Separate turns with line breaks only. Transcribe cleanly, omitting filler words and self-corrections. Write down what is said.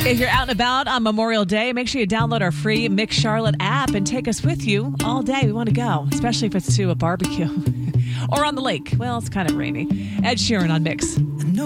If you're out and about on Memorial Day, make sure you download our free Mix Charlotte app and take us with you all day. We want to go, especially if it's to a barbecue or on the lake. Well, it's kind of rainy. Ed Sheeran on Mix.